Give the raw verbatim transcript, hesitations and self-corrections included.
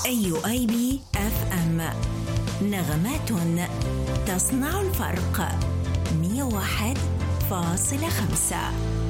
يو آي بي إف إم، نغمات تصنع الفرق. مئة وواحد فاصلة خمسة.